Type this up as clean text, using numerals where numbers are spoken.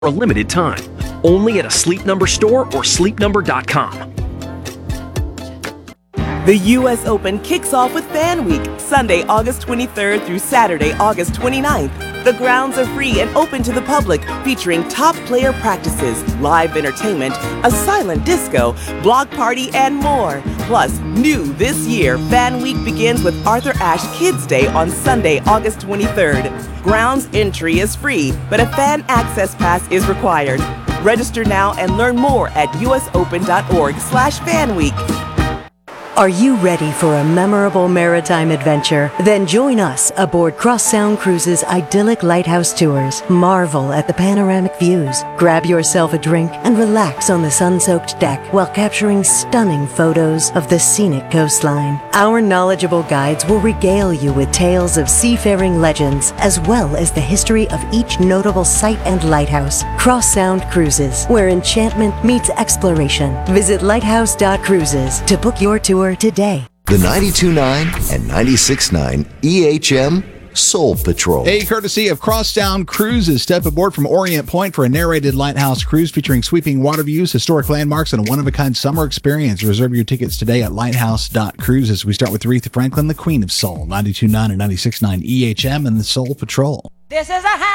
for a limited time. Only at a Sleep Number store or sleepnumber.com. The U.S. Open kicks off with Fan Week, Sunday, August 23rd through Saturday, August 29th. The grounds are free and open to the public, featuring top player practices, live entertainment, a silent disco, block party, and more. Plus, new this year, Fan Week begins with Arthur Ashe Kids Day on Sunday, August 23rd. Grounds entry is free, but a fan access pass is required. Register now and learn more at usopen.org/fanweek. Are you ready for a memorable maritime adventure? Then join us aboard Cross Sound Cruises' idyllic lighthouse tours. Marvel at the panoramic views. Grab yourself a drink and relax on the sun-soaked deck while capturing stunning photos of the scenic coastline. Our knowledgeable guides will regale you with tales of seafaring legends as well as the history of each notable site and lighthouse. Cross Sound Cruises, where enchantment meets exploration. Visit lighthouse.cruises to book your tour today. The 92.9 and 96.9 EHM Soul Patrol. A courtesy of Crosstown Cruises. Step aboard from Orient Point for a narrated lighthouse cruise featuring sweeping water views, historic landmarks, and a one-of-a-kind summer experience. Reserve your tickets today at lighthouse.cruises. We start with Aretha Franklin, the Queen of Soul, 92.9 and 96.9 EHM and the Soul Patrol. This is a